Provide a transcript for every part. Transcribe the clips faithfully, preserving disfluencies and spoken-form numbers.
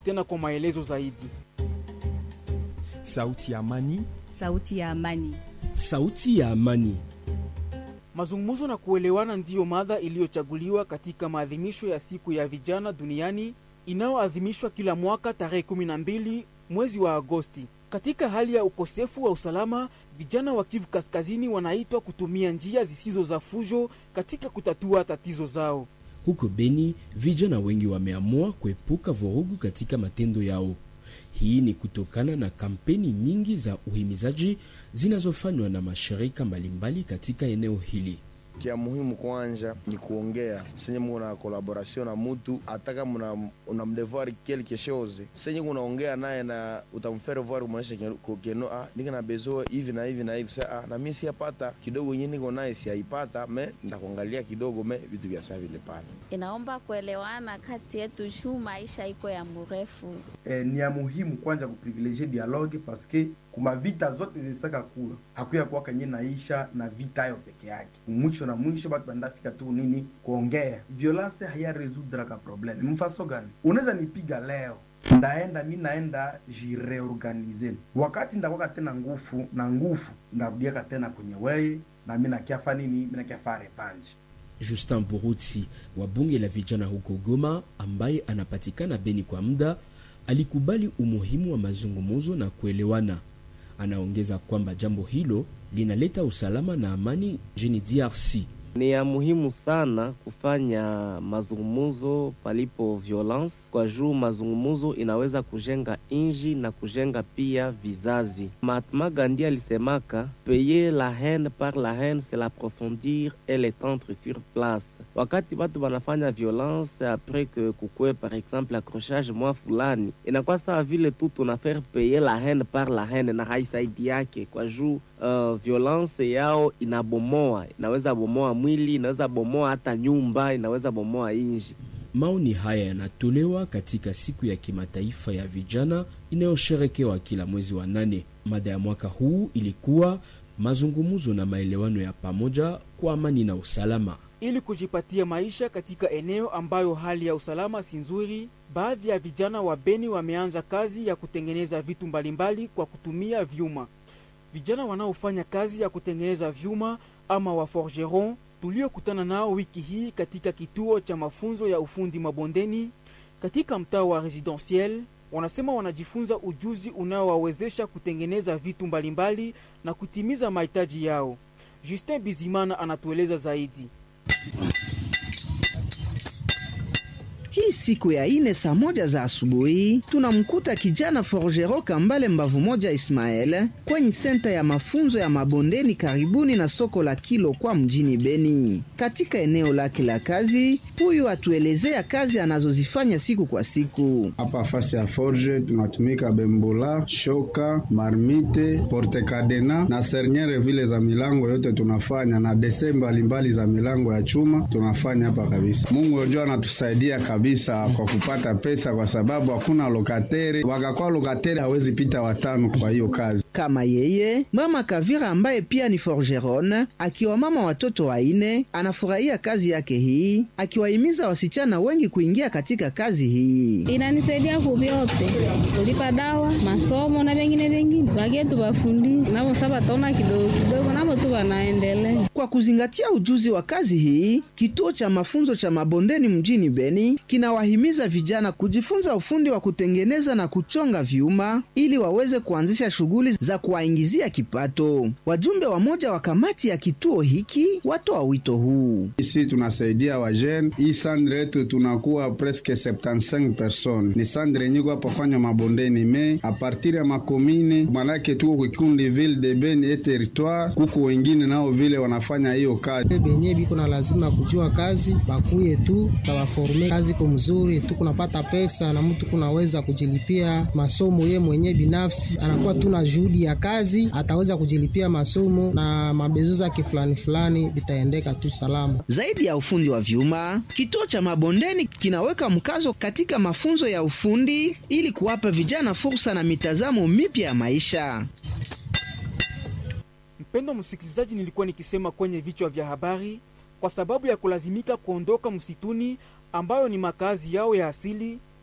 Tena kwa maelezo zaidi. Sauti ya amani. Sauti ya amani. Sauti ya amani. Mazungumzo na kuelewana ndiyo mada iliyochaguliwa katika maadhimisho ya siku ya vijana duniani inayoadhimishwa kila mwaka tarehe kumi na mbili mwezi wa Agosti. Katika hali ya ukosefu wa usalama, vijana wa Kivu Kaskazini wanaitwa kutumia njia zisizo za fujo katika kutatua tatizo zao. Huko Beni, vijana wengi wameamua kuepuka vurugu katika matendo yao. Hii ni kutokana na kampeni nyingi za uhimizaji zinazofanywa na mashirika mbalimbali katika eneo hili. Kia muhimu kwanza ni kuongea. Senye muna collaboration na mtu, ataka muna unamdevoir quelque chose. Senye unaongea naye na utamfere voir kumaanisha keno ah nika na besoin hivi na hivi na hivi sasa ah na mimi siyapata kidogo yenyewe niko naye siyaipata me ndakuangalia kidogo me vitu vya sawa vile pale. Inaomba kuelewana kati yetu juu maisha iko ya mrefu. Eh, ni ya muhimu kwanza kuprivilegier dialogue parce que kuma vita zote zisaka kula hakuya kwa kanye naisha na vita yo peke yake. Mwisho na mwisho batu bandafika tu nini kuongea. Violence haya résoudre ka problème. Mfaso gani? Unaweza nipiga leo, ndaenda mimi naenda jireorganize. Wakati ndakoka tena nguvu na nguvu ndarudia tena kwenye wewe na mimi nakiafa nini? Mimi nakiafa revanche. Justin Burutsi wa bunge la vijana huko Goma, ambaye anapatikana Beni kwa muda, alikubali umuhimu wa mazungumzo na kuelewana. Anaongeza kwamba jambo hilo linaleta usalama na amani jini D R C. Ni ya muhimu sana kufanya mazungumuzo palipo violence, kwa juu mazungumuzo inaweza kujenga inji na kujenga pia vizazi. Mahatma Gandhi alisemaka, payer la haine par la haine c'est l'approfondir et l'étendre sur place. Wakati watu wanafanya violence après que kukwe par exemple accrochage mwa fulani, inakuwa sawa vile tu tunafaire payer la haine par la haine na haisaidi yake, kwa juu uh, violence yao inabomoa, inaweza bomoa mwili, inaweza bomoa hata nyumba, inaweza bomoa inji. Maoni haya yanatolewa katika siku ya kimataifa ya vijana inayosherekewa kila mwezi wa nane. Mada ya mwaka huu ilikuwa mazungumzo na maelewano ya pamoja kwa amani na usalama. Ili kujipatia maisha katika eneo ambayo hali ya usalama si nzuri, baadhi ya vijana wa Beni wameanza kazi ya kutengeneza vitu mbalimbali kwa kutumia vyuma. Vijana wanaofanya kazi ya kutengeneza vyuma ama wa forgeron tuliokutana nao wiki hii katika kituo cha mafunzo ya ufundi mabondeni katika mtaa wa Residentiel, wanasema wanajifunza ujuzi unaowawezesha kutengeneza vitu mbalimbali na kutimiza mahitaji yao. Justin Bizimana anatueleza zaidi. Hii siku ya ine saa moja za asubuhi tunamkuta kijana forgero Kambale Mbavu moja Ismael kwenye senta ya mafunzo ya mabondeni karibuni na soko la Kilo kwa mjini Beni. Katika eneo lake la kazi, huyu atuelezea kazi anazozifanya siku kwa siku. Hapa fasi ya forge tunatumika bembola, shoka, marmite, porte cadena na serniere vile za milango yote tunafanya, na dese mbalimbali za milango ya chuma tunafanya hapa kabisa. Mungu njoo anatusaidia kabisa kwa kupata pesa, kwa sababu hakuna lokatere. Wakakuwa lokatere hawezi pita watano kwa hiyo kazi. Kama yeye, mama Kavira ambaye pia ni forgeron, akiwa mama watoto waine, anafurahia kazi yake hii, akiwahimiza wasichana wengi kuingia katika kazi hii. Inanisaidia kubyote, kulipa dawa, masomo na vingine vingine. Wagie tuwafundishe, nao saba tona kidogo kidogo, nao tu wanaendelea. Kwa kuzingatia ujuzi wa kazi hii, kituo cha mafunzo cha mabondeni mjini Beni kinawahimiza vijana kujifunza ufundi wa kutengeneza na kuchonga vyuma ili waweze kuanzisha shughuli za kuwaingizia kipato. Wajumbe wa moja wa kamati ya kituo hiki watoa wito huu. Sisi tunasaidia wajeni. Hii sandre yetu tunakuwa presque septante et cinq personnes. Ni sandre nyiko hapa fanya mabondeni me a partir ya makomine malaki tuko kikundi ville de Beni et territoire, kuku wengine nao vile wanafanya hiyo kazi. Benye biko na lazima kujua kazi, bakuye tu tawaforme kazi kwa mzuri tu, kunapata pesa na mtu kunaweza kujilipia masomo ye mwenye binafsi, anakuwa tuna juhudi ya kazi, ataweza kujilipia masomo na mabezo zake fulani fulani vitaendeka tu salama. Zaidi ya ufundi wa vyuma, kituo cha mabondeni kinaweka mkazo katika mafunzo ya ufundi ili kuwapa vijana fursa na mitazamo mipya ya maisha. Mpendo msikilizaji, nilikuwa nikisema kwenye vichwa vya habari, kwa sababu ya kulazimika kuondoka msituni ambayo ni makazi yao ya asili,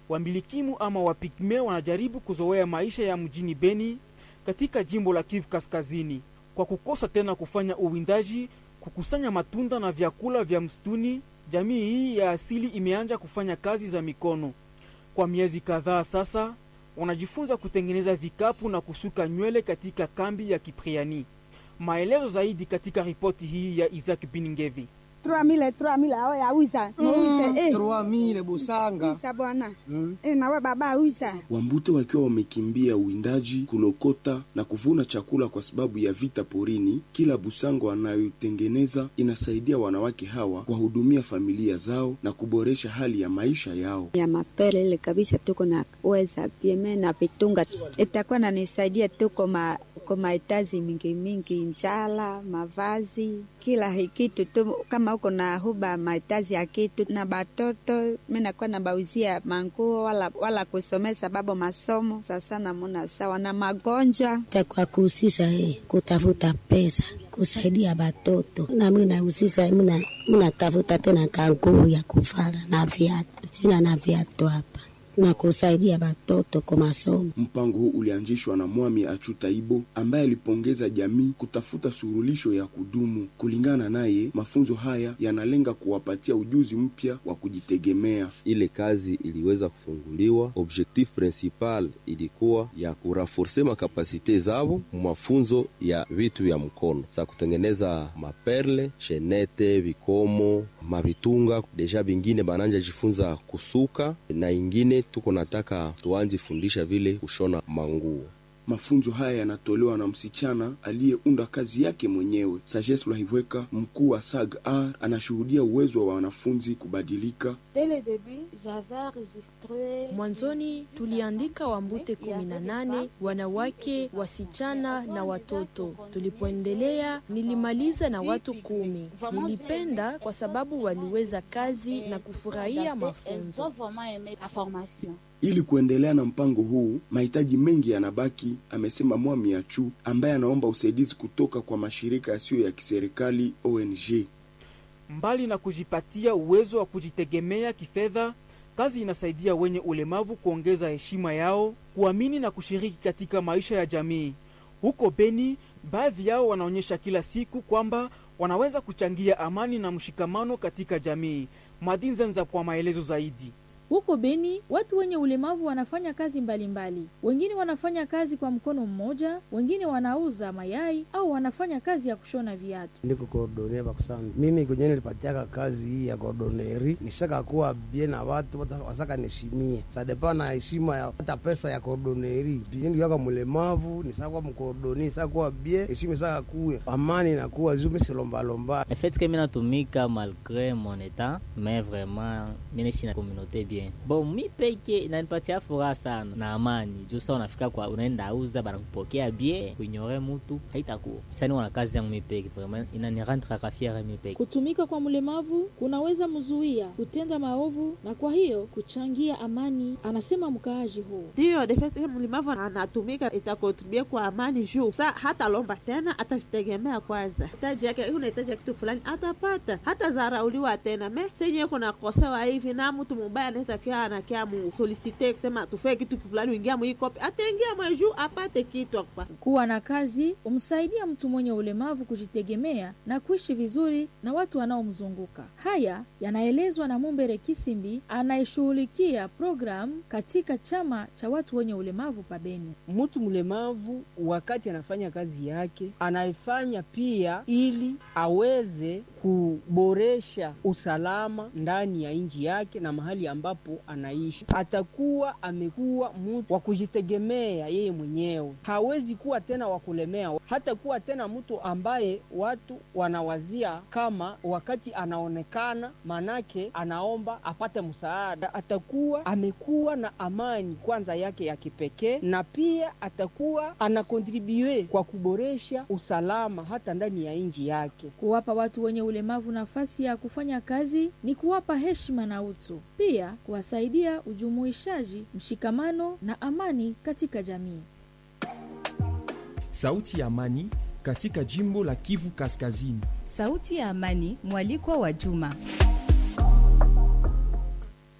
Wambilikimu ama wapigme wanajaribu kuzoea maisha ya mjini Beni katika jimbo la Kivu Kaskazini kwa kukosa tena kufanya uwindaji, kukusanya matunda na vyakula vya msituni. Jamii hii ya asili imeanza kufanya kazi za mikono. Kwa miezi kadhaa sasa, wanajifunza kutengeneza vikapu na kusuka nywele katika kambi ya Kipriani. Maelezo zaidi katika ripoti hii ya Isaac Biningevi. trois mille trois mille hao ya uza uza eh trois mille busanga uza bwana mm. eh nawe baba uza. Wambute wakiwa wamekimbia uwindaji, kulokota na kuvuna chakula kwa sababu ya vita porini. Kila busanga wanayotengeneza inasaidia wanawake hawa kuwahudumia familia zao na kuboresha hali ya maisha yao. Ya mapele ile kabisa tuko na uweza pieme na vitunga itakuwa nanisaidia tuko ma kwa mahitaji mingi mingi, njala, mavazi, kila kitu tu. Kama uko na huba mahitaji ya kitu na batoto, mimi nakuwa na bauzia manguo wala wala kusomea sababu masomo sasa na muna sawa na magonjwa. Takwa kuhusisha eh kutafuta pesa kusaidia batoto, na mimi nahusisha mimi na tafuta tena kanguo ya kufara na viatu. Sina na viatu hapa na kusaidia batoto kwa masomo. Mpango huu ulianzishwa na Mwami Achuta Ibo ambaye alipongeza jamii kutafuta suluhisho ya kudumu. Kulingana naye, mafunzo haya yanalenga kuwapatia ujuzi mpya wa kujitegemea. Ile kazi iliweza kufunguliwa, objectif principal ilikuwa ya kuraforce makapasite zao mafunzo ya vitu ya mkono. Sa kutengeneza maperle, chenete, vikomo, mavitunga. Deja vingine bananja jifunza kusuka na ingine tuko nataka tuanze fundisha vile kushona manguo. Mafunzo haya yanatolewa na msichana aliyeunda kazi yake mwenyewe. Sages Lahivweka, mkuu wa S A G R, anashuhudia uwezo wa wanafunzi kubadilika. Mwanzoni tuliandika Wambute kumi na nane, wanawake, wasichana na watoto. Tulipoendelea nilimaliza na watu kumi. Nilipenda kwa sababu waliweza kazi na kufurahia mafunzo. Ili kuendelea na mpango huu, mahitaji mengi yanabaki, amesema Mwami Achu, ambaye anaomba usaidizi kutoka kwa mashirika yasiyo ya kiserikali O N G. Mbali na kujipatia uwezo wa kujitegemea kifedha, kazi inasaidia wenye ulemavu kuongeza heshima yao, kuamini na kushiriki katika maisha ya jamii. Huko Beni, baadhi yao wanaonyesha kila siku kwamba wanaweza kuchangia amani na mshikamano katika jamii. Madinzenza kwa maelezo zaidi. Huko Beni, watu wenye ulemavu wanafanya kazi mbalimbali mbali. Wengine wanafanya kazi kwa mkono mmoja, wengine wanauza mayai au wanafanya kazi ya kushona viatu. Niko coordonner bakusana. Mimi kwenye nilipatiaka kazi hii ya coordonneri, nishaka kuwa bien na watu wasaka nishimie. Sa depa na heshima ya hata pesa ya coordonneri. Bindu yaka mulemavu, nisaka kuwa mcoordonner, nisaka kuwa bien, heshima saka kuwe. Amani na kuwa zume silomba lomba. Le fait que mimi natumika malgré mon état, mais vraiment mimi nishina communauté bien. Bon, mi peke inanipatia furaha sana na amani. Juu sasa unafika kwa unaenda auza banakupokea bien, kuignore mtu haitakuwa. Sasa wana kazi yangu mi peke, vraiment inanirendre fier mi peke. Kutumika kwa mlemavu kunaweza mzuia kutenda maovu na kwa hiyo kuchangia amani, anasema mkaaji huu. Ndio, de fait mlemavu anatumika itakontribue kwa amani juu. Sasa hata lomba tena atajitegemea kwanza. Hitaji yake unahitaji kitu fulani atapata. Hata zarauliwa tena. Me senye kuna kosewa hivi na mtu mbaya anaweza kia anakia mu solicite kusema tufe kitu fulani uingia mu ikopi ataingia maju apate kitu hapa. Kuwa na kazi umsaidia mtu mwenye ulemavu kujitegemea na kuishi vizuri na watu wanaomzunguka. Haya yanaelezwa na Mumbere Kisimbi anayeshughulikia program katika chama cha watu wenye ulemavu pabeni. Mtu mlemavu wakati anafanya kazi yake anaifanya pia ili aweze kuboresha usalama ndani ya nchi yake na mahali ambapo anaishi. Atakuwa amekuwa mtu wa kujitegemea yeye mwenyewe. Hawezi kuwa tena wa kulemea. Hata kuwa tena mtu ambaye watu wanawazia kama wakati anaonekana manake anaomba apate msaada. Atakuwa amekuwa na amani kwanza yake ya kipekee na pia atakuwa anakontribue kwa kuboresha usalama hata ndani ya nchi yake. Kuwapa watu wenye ulemavu nafasi ya kufanya kazi ni kuwapa heshima na utu. Pia kuwasaidia ujumuishaji, mshikamano na amani katika jamii. Sauti ya amani katika jimbo la Kivu Kaskazini. Sauti ya amani, mwaliko wa juma.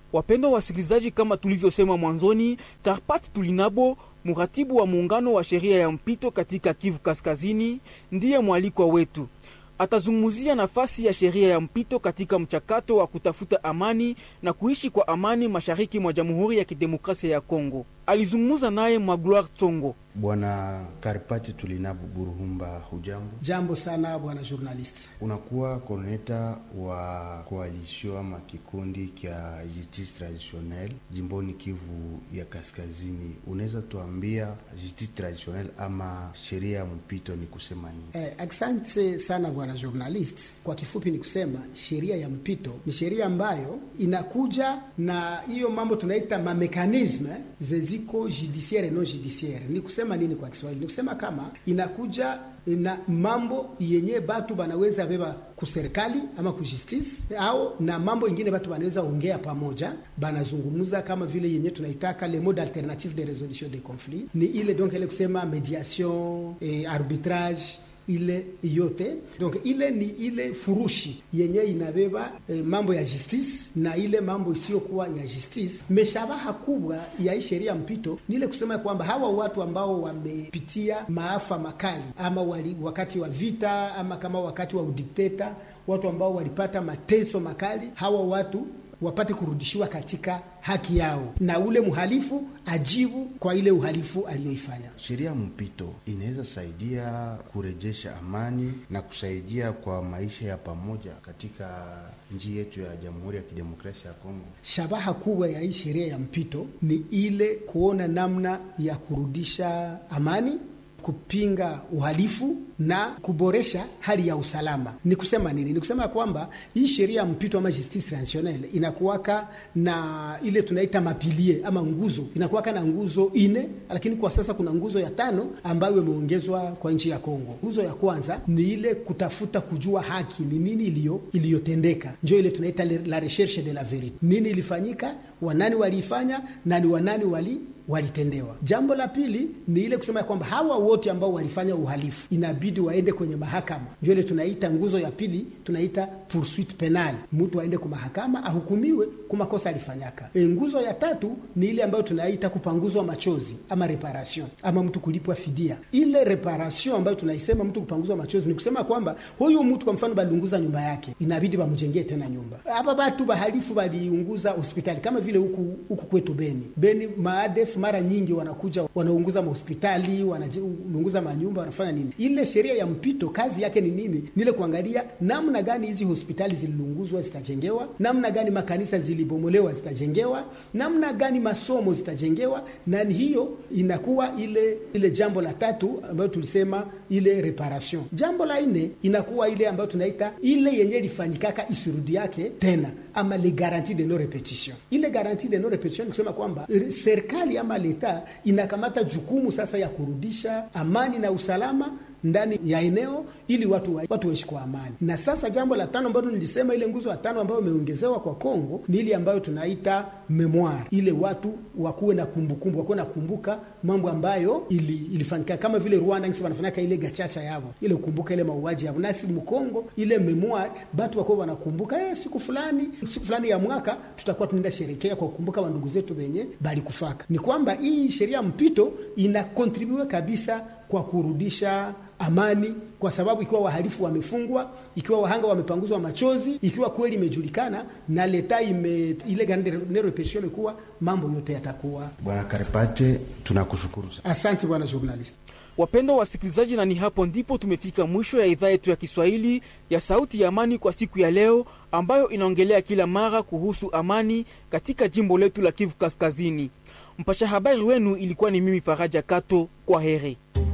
Wapendwa wasikilizaji, kama tulivyosema mwanzoni, Karpat Tulinabo, muratibu wa muungano wa sheria ya mpito katika Kivu Kaskazini, ndiye mwalikwa wetu. Atazungumzia nafasi ya sheria ya mpito katika mchakato wa kutafuta amani na kuishi kwa amani mashariki mwa Jamhuri ya Kidemokrasia ya Kongo. Alizungumza naye Magloire Tsongo. Bwana Karpati Tulinabu Buruhumba, hujambo? Jambo sana bwana journalist. Unakuwa koordineta wa koalisyon ama kikundi kya justice traditionnel jimboni Kivu ya Kaskazini. Unaweza tuambia justice traditionnel ama sheria ya mpito ni kusema nini? Eh, asante sana bwana journalist. Kwa kifupi ni kusema sheria ya mpito ni sheria ambayo inakuja na hiyo mambo tunaita ma mekanisme zeziko judiciaire no judiciaire. Ni kusema nini kwa Kiswahili? Ni kusema kama inakuja na mambo yenye batu banaweza beba kuserikali ama kujustice, au na mambo ingine batu banaweza ongea pamoja banazungumza, kama vile yenye tunaitaka le mode alternatif de résolution des conflits. Ni ile donc ile kusema mediation, eh, arbitrage, ile yote. Donc ile ni ile furushi yenye inabeba eh, mambo ya justice na ile mambo isiyokuwa ya justice. Meshabaha kubwa ya hii sheria mpito ni ile kusema kwamba hawa watu ambao wamepitia maafa makali, ama wali, wakati wa vita, ama kama wakati wa udikteta, watu ambao walipata mateso makali, hawa watu wapate kurudishiwa katika haki yao na ule muhalifu ajibu kwa ile uhalifu aliyoifanya. Sheria mpito inaweza saidia kurejesha amani na kusaidia kwa maisha ya pamoja katika nchi yetu ya Jamhuri ya Kidemokrasia ya Kongo. Shabaha kubwa ya hii sheria ya mpito ni ile kuona namna ya kurudisha amani, kupinga uhalifu na kuboresha hali ya usalama. Ni kusema nini? Ni kusema kwamba hii sheria mpito ama justice traditionnelle inakuwaka na ile tunaita mapilie ama nguzo. Inakuwaka na nguzo ine, lakini kwa sasa kuna nguzo ya tano ambayo imeongezwa kwa nchi ya Kongo. Nguzo ya kwanza ni ile kutafuta kujua haki ni nini iliyo iliyotendeka. Ndio ile tunaita la recherche de la vérité. Nini ilifanyika, wanani waliifanya na ni wanani wali walitendewa. Jambo la pili ni ile kusema kwamba hawa wote ambao walifanya uhalifu inabidi waende kwenye mahakama. Ndio ile tunaita nguzo ya pili, tunaita poursuite penale. Mtu aende kwa mahakama ahukumiwe kwa makosa alifanyaka. E, nguzo ya tatu ni ile ambayo tunaita kupanguzwa machozi ama reparation, ama mtu kulipwa fidia. Ile reparation ambayo tunaisema mtu kupanguzwa machozi ni kusema kwamba huyu mtu kwa mfano balunguza nyumba yake, inabidi bamjengee tena nyumba. Hapa watu bahalifu baliunguza hospitali kama vile huku huku kwetu Beni. Beni maadef mara nyingi wanakuja wanaunguza mahospitali, wanaunguza manyumba, wanafanya nini? Ile sheria ya mpito kazi yake ni nini? Nile kuangalia namna gani hizi hospitali zililunguzwa zitajengewa, namna gani makanisa zilibomolewa zitajengewa, namna gani masomo zitajengewa, na hiyo inakuwa ile ile jambo la tatu ambayo tulisema ile reparation. Jambo la nne inakuwa ile ambayo tunaita ile yenye ilifanyikaka isirudi yake tena, ama les garanties de non repetition. Ile garantie de non repetition ni kusema kwamba serikali ama leta inakamata jukumu sasa ya kurudisha amani na usalama ndani ya eneo ili watu wa, watu waishi kwa amani. Na sasa jambo la tano ambalo nilisema ile nguzo ya tano ambayo imeongezewa kwa Kongo ni ile ambayo tunaita memoire. Ile watu wakuwe na kumbukumbu, wakuwe na kumbuka mambo ambayo ili, ilifanyika kama vile Rwanda ngisi wanafanyaka ile gachacha yao. Ile kukumbuka ile mauaji yao. Nasi Mkongo ile memoire watu wako wanakumbuka eh, siku fulani, siku fulani ya mwaka tutakuwa tunaenda sherekea kwa kukumbuka wa ndugu zetu wenye bali kufaka. Ni kwamba hii sheria mpito ina contribute kabisa kwa kurudisha amani, kwa sababu ikiwa wahalifu wamefungwa, ikiwa wahanga wamepanguzwa machozi, ikiwa kweli imejulikana na leta ime ile gande repetition kuwa mambo yote yatakuwa. Bwana Karipate, tunakushukuru sana. Asante bwana journalist. Wapendwa wasikilizaji, na ni hapo ndipo tumefika mwisho ya idhaa yetu ya Kiswahili ya Sauti ya Amani kwa siku ya leo, ambayo inaongelea kila mara kuhusu amani katika jimbo letu la Kivu Kaskazini. Mpasha habari wenu ilikuwa ni mimi Faraja Kato. Kwa heri.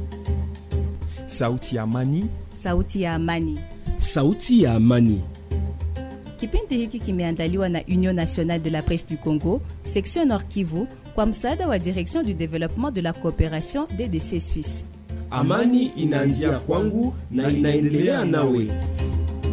Sauti ya Amani. Sauti ya Amani. Sauti ya Amani. Kipindi hiki kimeandaliwa na Union Nationale de la Presse du Congo, Section Nord Kivu, kwa msaada wa Direction du Développement de la Coopération D D C Suisse. Amani inaanzia kwangu na inaendelea nawe.